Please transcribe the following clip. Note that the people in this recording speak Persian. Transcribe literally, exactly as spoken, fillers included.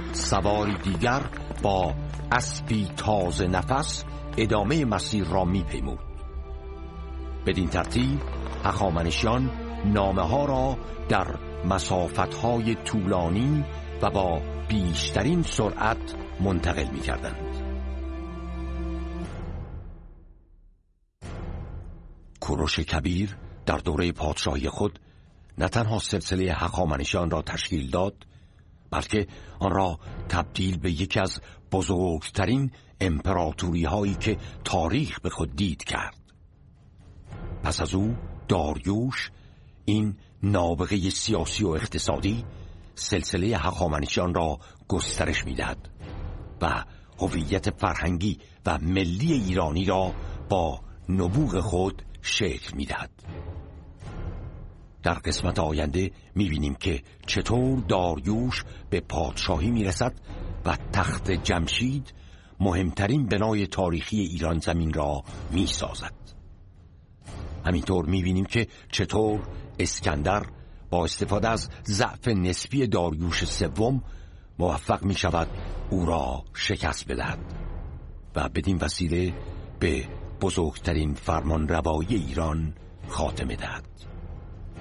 سواری دیگر با اسبی تازه نفس ادامه مسیر را می‌پیمود. بدین ترتیب هخامنشیان نامه ها را در مسافت های طولانی و با بیشترین سرعت منتقل می کردند. کوروش کبیر در دوره پادشاهی خود نه تنها سلسله هخامنشیان را تشکیل داد، بلکه آن را تبدیل به یکی از بزرگترین امپراتوری هایی که تاریخ به خود دید کرد. پس از او داریوش، این نابغه سیاسی و اقتصادی، سلسله هخامنشیان را گسترش می‌دهد و هویت فرهنگی و ملی ایرانی را با نبوغ خود شکل می‌دهد. در قسمت آینده می‌بینیم که چطور داریوش به پادشاهی می‌رسد و تخت جمشید مهمترین بنای تاریخی ایران زمین را می‌سازد. همینطور می‌بینیم که چطور اسکندر با استفاده از ضعف نسبی داریوش سوم موفق می‌شود او را شکست بدهد و بدین وسیله به بزرگترین فرمانروایی ایران خاتمه دهد.